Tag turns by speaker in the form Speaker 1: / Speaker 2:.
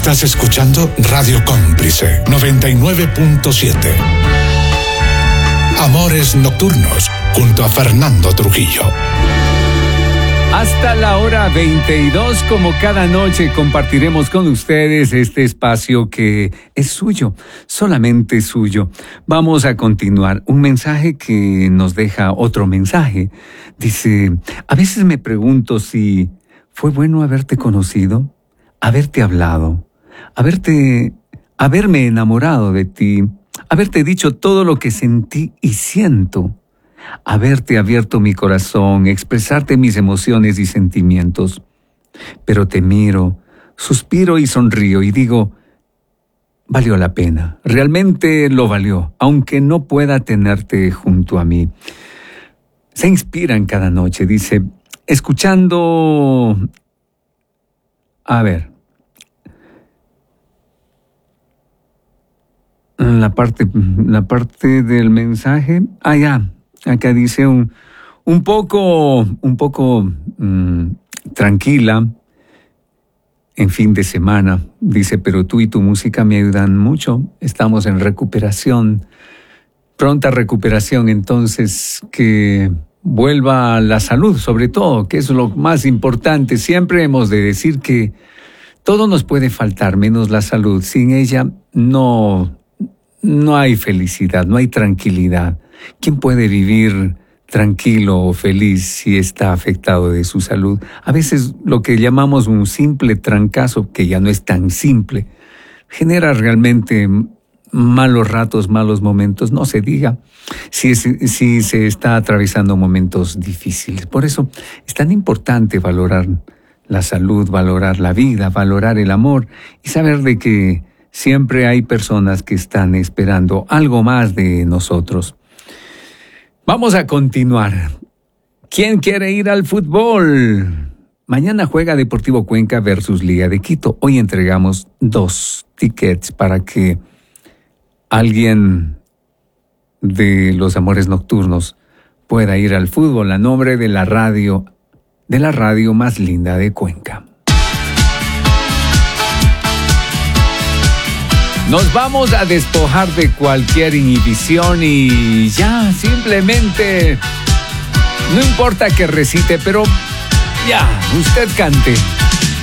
Speaker 1: Estás escuchando Radio Cómplice 99.7. Amores Nocturnos, junto a Fernando Trujillo.
Speaker 2: Hasta la hora 22, como cada noche, compartiremos con ustedes este espacio que es suyo, solamente suyo. Vamos a continuar. Un mensaje que nos deja otro mensaje. Dice, a veces me pregunto si fue bueno haberte conocido, haberte hablado, haberme enamorado de ti, haberte dicho todo lo que sentí y siento, haberte abierto mi corazón, expresarte mis emociones y sentimientos. Pero te miro, suspiro y sonrío y digo, valió la pena, realmente lo valió, aunque no pueda tenerte junto a mí. Se inspiran cada noche, dice, escuchando... A ver, la parte del mensaje, ya. Acá dice un poco tranquila en fin de semana. Dice, pero tú y tu música me ayudan mucho. Estamos en recuperación, pronta recuperación. Entonces, que vuelva la salud, sobre todo, que es lo más importante. Siempre hemos de decir que todo nos puede faltar, menos la salud. Sin ella no hay felicidad, no hay tranquilidad. ¿Quién puede vivir tranquilo o feliz si está afectado de su salud? A veces lo que llamamos un simple trancazo, que ya no es tan simple, genera realmente malos ratos, malos momentos, no se diga si se está atravesando momentos difíciles. Por eso es tan importante valorar la salud, valorar la vida, valorar el amor y saber de que siempre hay personas que están esperando algo más de nosotros. Vamos a continuar. ¿Quién quiere ir al fútbol? Mañana juega Deportivo Cuenca versus Liga de Quito. Hoy entregamos 2 tickets para que alguien de los Amores Nocturnos pueda ir al fútbol a nombre de la radio más linda de Cuenca. Nos vamos a despojar de cualquier inhibición y ya, simplemente, no importa que recite, pero ya, usted cante.